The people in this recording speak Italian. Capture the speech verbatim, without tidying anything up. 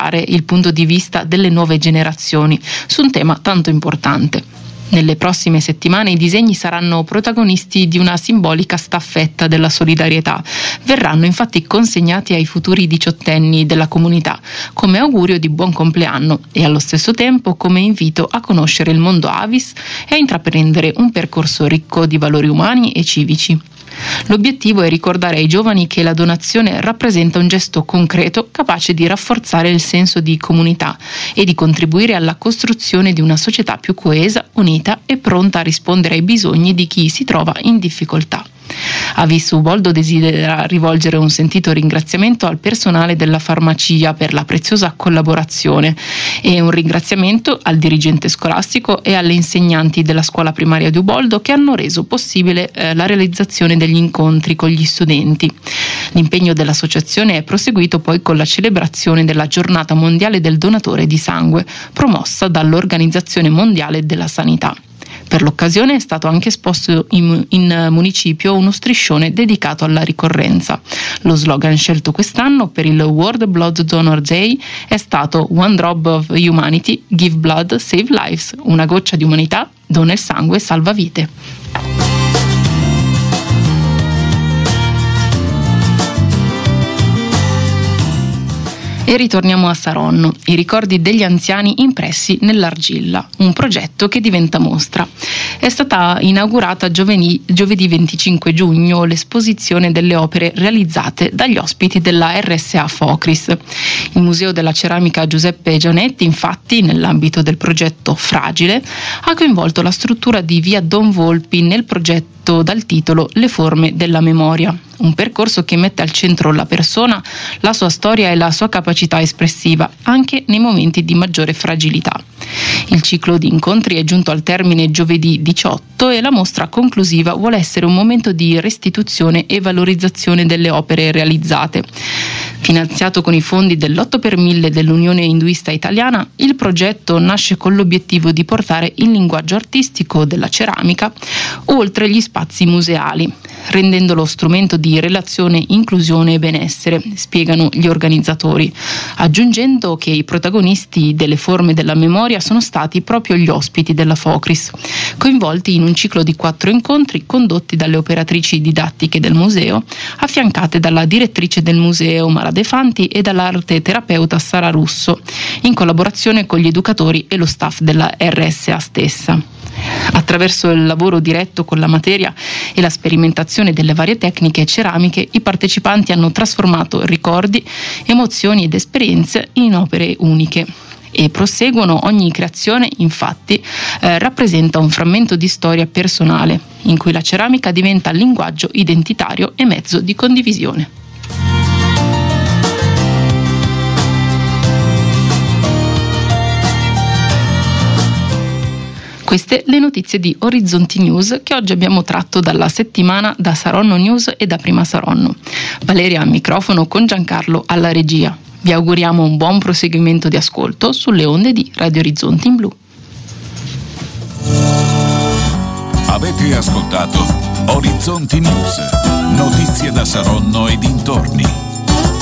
ascoltare il punto di vista delle nuove generazioni su un tema tanto importante. Nelle prossime settimane i disegni saranno protagonisti di una simbolica staffetta della solidarietà. Verranno infatti consegnati ai futuri diciottenni della comunità come augurio di buon compleanno e allo stesso tempo come invito a conoscere il mondo Avis e a intraprendere un percorso ricco di valori umani e civici. L'obiettivo è ricordare ai giovani che la donazione rappresenta un gesto concreto capace di rafforzare il senso di comunità e di contribuire alla costruzione di una società più coesa, unita e pronta a rispondere ai bisogni di chi si trova in difficoltà. Avis Uboldo desidera rivolgere un sentito ringraziamento al personale della farmacia per la preziosa collaborazione e un ringraziamento al dirigente scolastico e alle insegnanti della scuola primaria di Uboldo che hanno reso possibile eh, la realizzazione degli incontri con gli studenti. L'impegno dell'associazione è proseguito poi con la celebrazione della Giornata Mondiale del Donatore di Sangue, promossa dall'Organizzazione Mondiale della Sanità. Per l'occasione è stato anche esposto in, in municipio uno striscione dedicato alla ricorrenza. Lo slogan scelto quest'anno per il World Blood Donor Day è stato One Drop of Humanity, Give Blood, Save Lives. Una goccia di umanità, dona il sangue, salva vite. E ritorniamo a Saronno, i ricordi degli anziani impressi nell'argilla, un progetto che diventa mostra. È stata inaugurata giovedì, giovedì venticinque giugno l'esposizione delle opere realizzate dagli ospiti della R S A Focris. Il Museo della Ceramica Giuseppe Gianetti, infatti, nell'ambito del progetto Fragile, ha coinvolto la struttura di via Don Volpi nel progetto dal titolo Le forme della memoria, un percorso che mette al centro la persona, la sua storia e la sua capacità espressiva, anche nei momenti di maggiore fragilità. Il ciclo di incontri è giunto al termine giovedì diciotto e la mostra conclusiva vuole essere un momento di restituzione e valorizzazione delle opere realizzate. Finanziato con i fondi dell'otto per mille dell'Unione Induista Italiana, il progetto nasce con l'obiettivo di portare il linguaggio artistico della ceramica oltre gli spazi museali, rendendolo strumento di relazione, inclusione e benessere, spiegano gli organizzatori, aggiungendo che i protagonisti delle forme della memoria sono stati proprio gli ospiti della Focris, coinvolti in un ciclo di quattro incontri condotti dalle operatrici didattiche del museo, affiancate dalla direttrice del museo Mara De Fanti e dall'arte terapeuta Sara Russo, in collaborazione con gli educatori e lo staff della R S A stessa. Attraverso il lavoro diretto con la materia e la sperimentazione delle varie tecniche ceramiche, i partecipanti hanno trasformato ricordi, emozioni ed esperienze in opere uniche. E proseguono, ogni creazione infatti eh, rappresenta un frammento di storia personale, in cui la ceramica diventa linguaggio identitario e mezzo di condivisione. Queste le notizie di Orizzonti News che oggi abbiamo tratto dalla settimana da Saronno News e da Prima Saronno. Valeria al microfono con Giancarlo alla regia. Vi auguriamo un buon proseguimento di ascolto sulle onde di Radio Orizzonti in Blu. Avete ascoltato Orizzonti News, notizie da Saronno e dintorni.